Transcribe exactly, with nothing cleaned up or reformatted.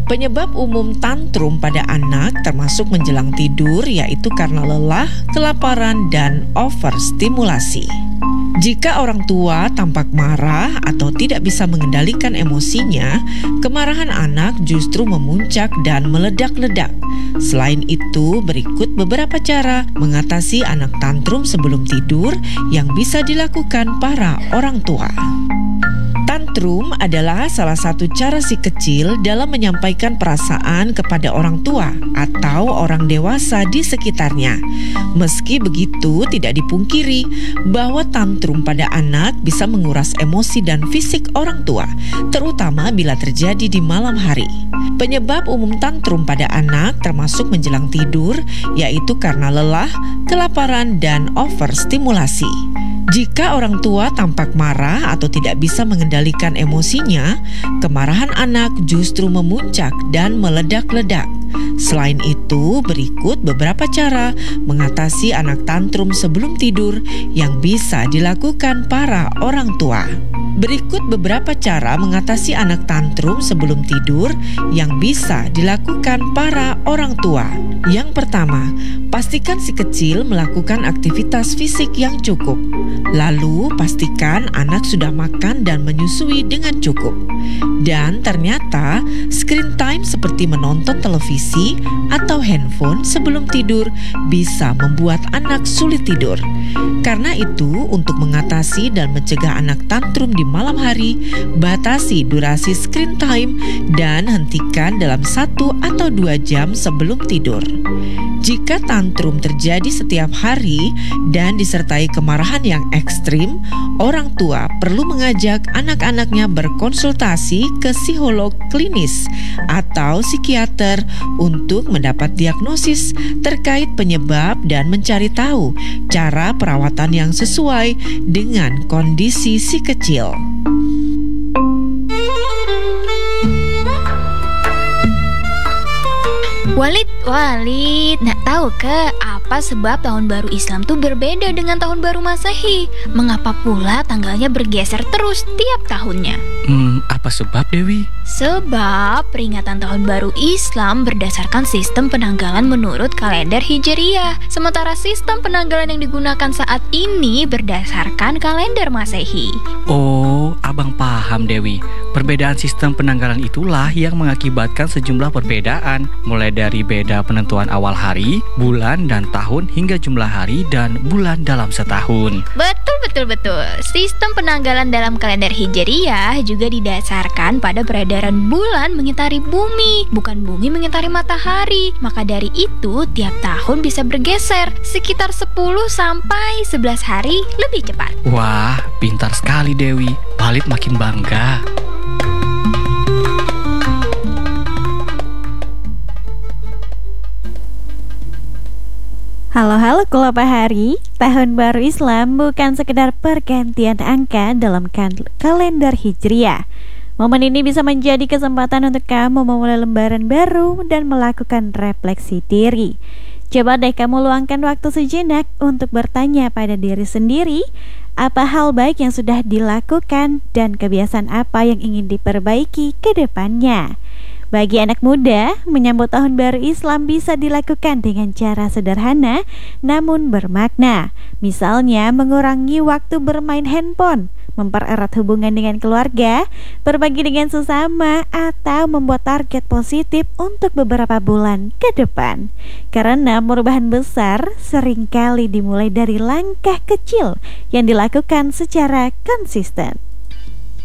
Penyebab umum tantrum pada anak termasuk menjelang tidur, yaitu karena lelah, kelaparan, dan overstimulasi. Jika orang tua tampak marah atau tidak bisa mengendalikan emosinya, kemarahan anak justru memuncak dan meledak-ledak. Selain itu, berikut beberapa cara mengatasi anak tantrum sebelum tidur yang bisa dilakukan para orang tua. Tantrum adalah salah satu cara si kecil dalam menyampaikan perasaan kepada orang tua atau orang dewasa di sekitarnya. Meski begitu, tidak dipungkiri bahwa tantrum pada anak bisa menguras emosi dan fisik orang tua, terutama bila terjadi di malam hari. Penyebab umum tantrum pada anak termasuk menjelang tidur, yaitu karena lelah, kelaparan, dan overstimulasi. Jika orang tua tampak marah atau tidak bisa mengendalikan emosinya, kemarahan anak justru memuncak dan meledak-ledak. Selain itu, berikut beberapa cara mengatasi anak tantrum sebelum tidur yang bisa dilakukan para orang tua. Berikut beberapa cara mengatasi anak tantrum sebelum tidur yang bisa dilakukan para orang tua. Yang pertama, pastikan si kecil melakukan aktivitas fisik yang cukup. Lalu, pastikan anak sudah makan dan menyusui dengan cukup. Dan ternyata, screen time seperti menonton televisi atau handphone sebelum tidur bisa membuat anak sulit tidur. Karena itu, untuk mengatasi dan mencegah anak tantrum di malam hari, batasi durasi screen time dan hentikan dalam satu atau dua jam sebelum tidur. Jika tantrum terjadi setiap hari dan disertai kemarahan yang ekstrim, orang tua perlu mengajak anak-anaknya berkonsultasi ke psikolog klinis atau psikiater untuk mendapat diagnosis terkait penyebab dan mencari tahu cara perawatan yang sesuai dengan kondisi si kecil. Walid, Walid, nak tahu ke apa sebab tahun baru Islam tuh berbeda dengan tahun baru Masehi? Mengapa pula tanggalnya bergeser terus tiap tahunnya? Hmm, apa sebab, Dewi? Sebab peringatan tahun baru Islam berdasarkan sistem penanggalan menurut kalender Hijriyah, sementara sistem penanggalan yang digunakan saat ini berdasarkan kalender Masehi. Oh, abang paham, Dewi. Perbedaan sistem penanggalan itulah yang mengakibatkan sejumlah perbedaan, mulai dari beda penentuan awal hari, bulan, dan tahun hingga jumlah hari dan bulan dalam setahun. Betul, betul, betul. Sistem penanggalan dalam kalender Hijriyah juga didasarkan pada peredaran bulan mengitari bumi, bukan bumi mengitari matahari. Maka dari itu, tiap tahun bisa bergeser sekitar sepuluh sampai sebelas hari lebih cepat. Wah, pintar sekali, Dewi. Walid makin bangga. Halo-halo Kulapa Hari, tahun baru Islam bukan sekedar pergantian angka dalam kal- kalender Hijriyah. Momen ini bisa menjadi kesempatan untuk kamu memulai lembaran baru dan melakukan refleksi diri. Coba deh kamu luangkan waktu sejenak untuk bertanya pada diri sendiri, apa hal baik yang sudah dilakukan dan kebiasaan apa yang ingin diperbaiki ke depannya. Bagi anak muda, menyambut tahun baru Islam bisa dilakukan dengan cara sederhana namun bermakna. Misalnya mengurangi waktu bermain handphone, mempererat hubungan dengan keluarga, berbagi dengan sesama, atau membuat target positif untuk beberapa bulan ke depan. Karena perubahan besar seringkali dimulai dari langkah kecil yang dilakukan secara konsisten.